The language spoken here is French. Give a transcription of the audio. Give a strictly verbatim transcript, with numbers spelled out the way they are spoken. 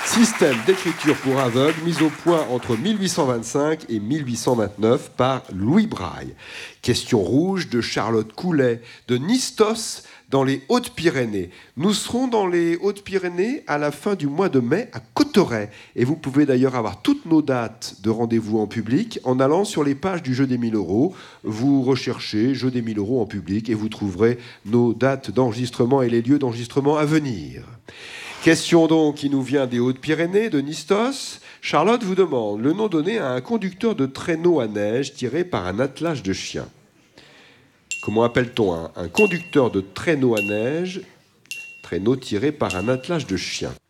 Système d'écriture pour aveugles mis au point entre mille huit cent vingt-cinq et mille huit cent vingt-neuf par Louis Braille. Question rouge de Charlotte Coulet, de Nistos, dans les Hautes-Pyrénées. Nous serons dans les Hautes-Pyrénées à la fin du mois de mai à Cauterets. Et vous pouvez d'ailleurs avoir toutes nos dates de rendez-vous en public en allant sur les pages du Jeu des mille euros. Vous recherchez Jeu des mille euros en public et vous trouverez nos dates d'enregistrement et les lieux d'enregistrement à venir. Question donc qui nous vient des Hautes-Pyrénées, de Nistos. Charlotte vous demande le nom donné à un conducteur de traîneau à neige tiré par un attelage de chiens. Comment appelle-t-on un, un conducteur de traîneau à neige, traîneau tiré par un attelage de chiens?